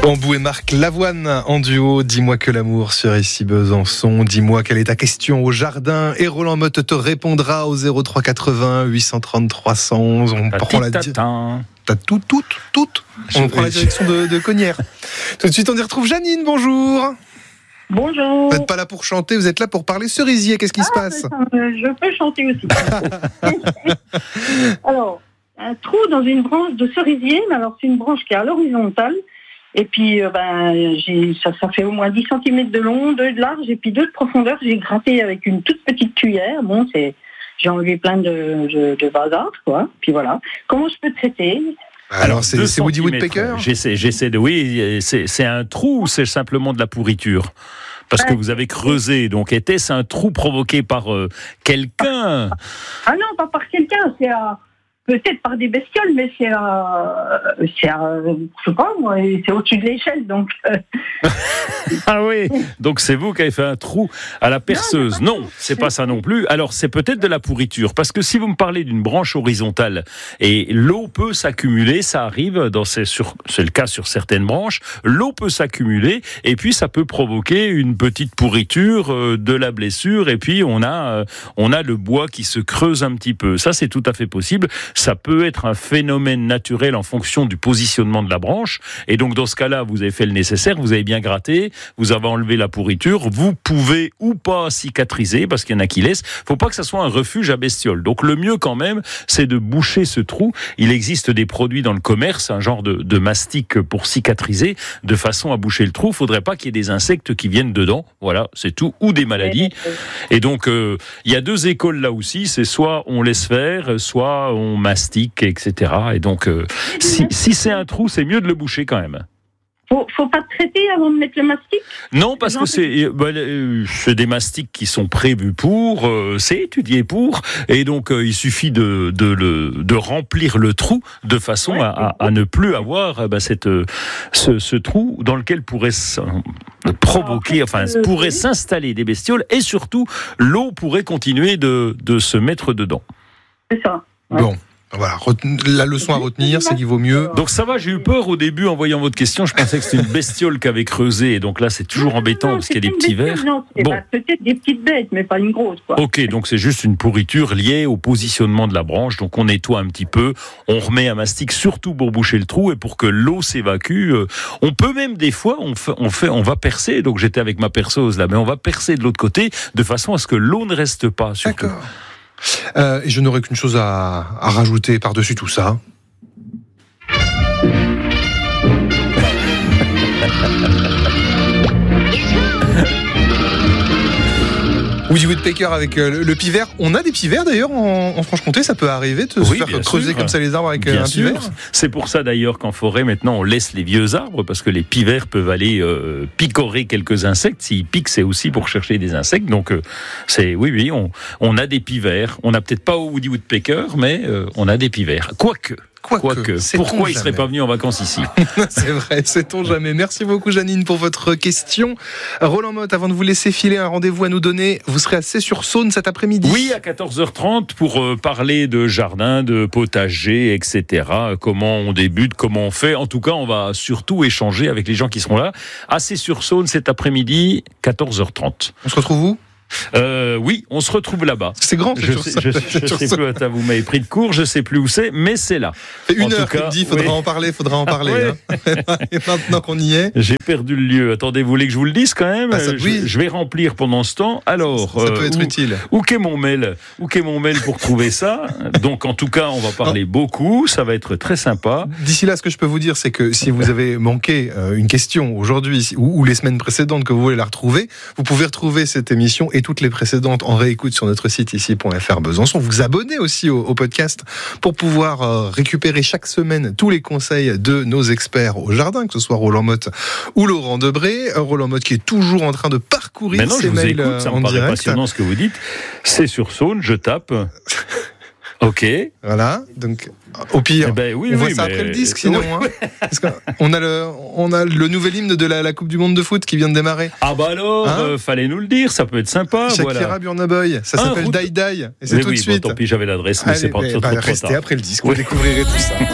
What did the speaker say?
Bambou et Marc Lavoine en duo. Dis-moi que l'amour sur ici Besançon. Dis-moi quelle est ta question au jardin. Et Roland Motte te répondra au 03 80 830 311. On prend la direction. T'as tout. On prend la direction de Cognières. Tout de suite, on y retrouve Janine. Bonjour. Bonjour. Vous n'êtes pas là pour chanter, vous êtes là pour parler cerisier. Qu'est-ce qui se passe ? Je peux chanter aussi. Alors, un trou dans une branche de cerisier, mais alors c'est une branche qui est à l'horizontale. Et puis, ça fait au moins 10 cm de long, 2 de large et puis 2 de profondeur. J'ai gratté avec une toute petite cuillère. Bon, j'ai enlevé plein de bazar, quoi. Puis voilà. Comment je peux traiter ? Alors, c'est Woody Woodpecker ? J'essaie de... Oui, c'est un trou ou c'est simplement de la pourriture ? Parce que vous avez creusé, donc était-ce un trou provoqué par quelqu'un ? Ah non, pas par quelqu'un, peut-être par des bestioles, mais je sais pas moi, c'est au-dessus de l'échelle, donc. Ah oui, donc c'est vous qui avez fait un trou à la perceuse. Non, c'est pas ça non plus. Alors c'est peut-être de la pourriture, parce que si vous me parlez d'une branche horizontale et l'eau peut s'accumuler, ça arrive, c'est le cas sur certaines branches, l'eau peut s'accumuler et puis ça peut provoquer une petite pourriture, de la blessure, et puis on a le bois qui se creuse un petit peu. Ça c'est tout à fait possible. Ça peut être un phénomène naturel en fonction du positionnement de la branche. Et donc, dans ce cas-là, vous avez fait le nécessaire, vous avez bien gratté, vous avez enlevé la pourriture, vous pouvez ou pas cicatriser, parce qu'il y en a qui laissent. Faut pas que ça soit un refuge à bestioles. Donc, le mieux quand même, c'est de boucher ce trou. Il existe des produits dans le commerce, un genre de mastic pour cicatriser, de façon à boucher le trou. Faudrait pas qu'il y ait des insectes qui viennent dedans. Voilà, c'est tout. Ou des maladies. Et donc, il y a 2 écoles là aussi. C'est soit on laisse faire, soit on mastique, etc. Et donc, si c'est un trou, c'est mieux de le boucher quand même. Faut pas traiter avant de mettre le mastic ? Non, parce que c'est des mastiques qui sont prévus pour, c'est étudié pour, et donc il suffit de remplir le trou de façon à ne plus avoir ce trou dans lequel pourrait pourrait s'installer des bestioles, et surtout l'eau pourrait continuer de se mettre dedans. C'est ça. Ouais. Bon. Voilà, la leçon à retenir, c'est qu'il vaut mieux. Donc ça va, j'ai eu peur au début en voyant votre question, je pensais que c'était une bestiole qui avait creusé, et donc là c'est toujours embêtant parce qu'il y a des petits vers. Non, c'est peut-être des petites bêtes, mais pas une grosse, quoi. Ok, donc c'est juste une pourriture liée au positionnement de la branche, donc on nettoie un petit peu, on remet un mastic surtout pour boucher le trou et pour que l'eau s'évacue. On peut même des fois, on va percer, donc j'étais avec ma perceuse là, mais on va percer de l'autre côté de façon à ce que l'eau ne reste pas. Surtout. D'accord. Et je n'aurais qu'une chose à rajouter par-dessus tout ça. Woody Woodpecker avec le pivert. On a des pivers d'ailleurs en Franche-Comté, ça peut arriver de se faire creuser comme ça les arbres avec un pivert. C'est pour ça d'ailleurs qu'en forêt maintenant on laisse les vieux arbres, parce que les pivers peuvent aller picorer quelques insectes. S'ils piquent, c'est aussi pour chercher des insectes. Donc on a des pivers. On n'a peut-être pas au Woody Woodpecker, mais on a des pivers. Quoique. Pourquoi il ne serait pas venu en vacances ici ? C'est vrai, sait-on jamais. Merci beaucoup Janine pour votre question. Roland Motte, avant de vous laisser filer un rendez-vous à nous donner, vous serez à Cey-sur-Saône cet après-midi ? Oui, à 14h30 pour parler de jardin, de potager, etc. Comment on débute, comment on fait. En tout cas, on va surtout échanger avec les gens qui seront là. À Cey-sur-Saône cet après-midi, 14h30. On se retrouve où ? Oui, on se retrouve là-bas. C'est grand, je sais plus, vous m'avez pris de court, je sais plus où c'est, mais c'est là. Une heure, tu me dis, faudra en parler. Et maintenant qu'on y est. J'ai perdu le lieu. Attendez, vous voulez que je vous le dise quand même ? Oui. Je vais remplir pendant ce temps. Alors, ça peut être utile. Où qu'est mon mail pour trouver ça ? Donc, en tout cas, on va parler beaucoup. Ça va être très sympa. D'ici là, ce que je peux vous dire, c'est que si vous avez manqué une question aujourd'hui ou les semaines précédentes que vous voulez la retrouver, vous pouvez retrouver cette émission et toutes les précédentes en réécoute sur notre site ici.fr Besançon. Vous abonnez aussi au podcast pour pouvoir récupérer chaque semaine tous les conseils de nos experts au jardin, que ce soit Roland Motte ou Laurent Debré. Roland Motte qui est toujours en train de parcourir ses mails en direct. Ça me paraît passionnant ce que vous dites. C'est sur Saône, je tape. Ok. Voilà, donc au pire, on voit ça après le disque sinon. Oui. Parce qu'on a le nouvel hymne de la Coupe du Monde de foot qui vient de démarrer. Ah bah alors, fallait nous le dire, ça peut être sympa. Shakira, Burna Boy, ça s'appelle Die Die. Et c'est tout de suite. Tant pis, j'avais l'adresse, mais c'est pas trop tard. Restez après le disque, vous découvrirez tout ça.